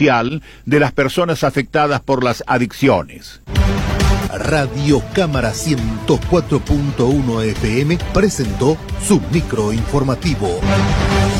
social de las personas afectadas por las adicciones. Radio Cámara 104.1 FM presentó su microinformativo.